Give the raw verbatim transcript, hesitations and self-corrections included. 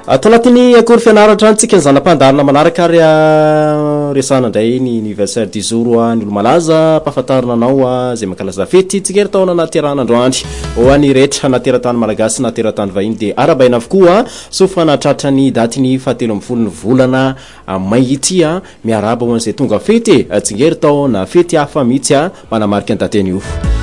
Atao anatin'ny akory fianaratra antsika ny zanam-pandarina manaraka ary resana indray ny anniversaire du jour ny olo malaza mpahafantarina anao zay mankalaza fety tsika taona anaterana androany ho an'ny rehetra anateratany malagasy na teratany vahiny dia arabaina avokoa sofa natratra ny daty ny fahatelo amby folo ny volana may ity miaraba ho an'izay tonga fety tsingery taona fety hafa mihitsy manamarika ny daty anio.